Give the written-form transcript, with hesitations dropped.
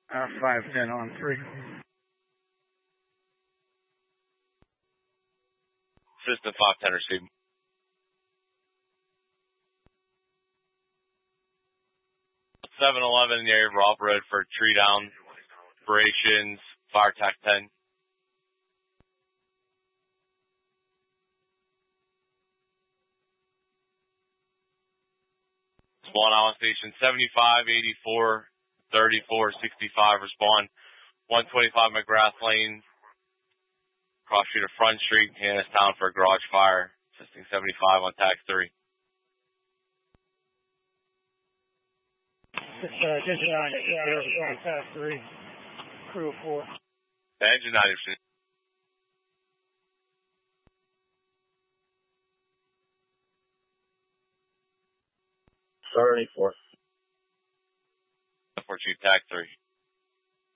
510 on 3. System 510 receive. 7-Eleven in the area of Rob Road for tree down operations, fire tac 10. Spawn Island Station 75, 84, 34, 65, respond. 125 McGrath Lane, cross street of Front Street, Hannistown for a garage fire. Assisting 75 on tac 3. Engine 9, tac 3, crew 4. Engine 9 receive. Star 84. 4 Chief tac 3.